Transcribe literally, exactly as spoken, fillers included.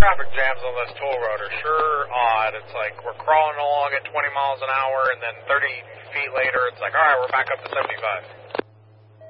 traffic jams on this toll road are sure odd. It's like we're crawling along at twenty miles an hour, and then thirty feet later, it's like, all right, we're back up to seventy-five.